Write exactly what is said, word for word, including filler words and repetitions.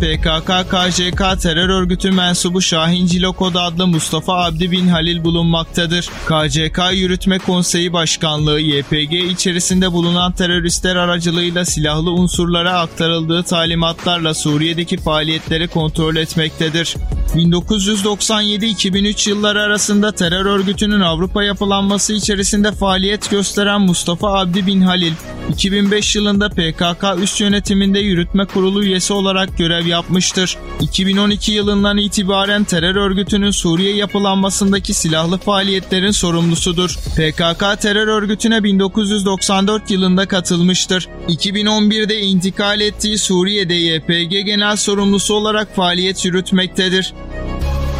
P K K K C K terör örgütü mensubu Şahin Cilokod adlı Mustafa Abdi bin Halil bulunmaktadır. K C K Yürütme Konseyi Başkanlığı Y P G içerisinde bulunan teröristler aracılığıyla silahlı unsurlara aktarıldığı talimatlarla Suriye'deki faaliyetleri kontrol etmektedir. bin dokuz yüz doksan yedi iki bin üç yılları arasında terör örgütünün Avrupa yapılanması içerisinde faaliyet gösteren Mustafa Abdi bin Halil, iki bin beş yılında P K K üst yönetiminde yürütme kurulu üyesi olarak görev yapmıştır. iki bin on iki yılından itibaren terör örgütünün Suriye yapılanmasındaki silahlı faaliyetlerin sorumlusudur. P K K terör örgütüne bin dokuz yüz doksan dört yılında katılmıştır. iki bin on birde intikal ettiği Suriye'de Y P G genel sorumlusu olarak faaliyet yürütmektedir.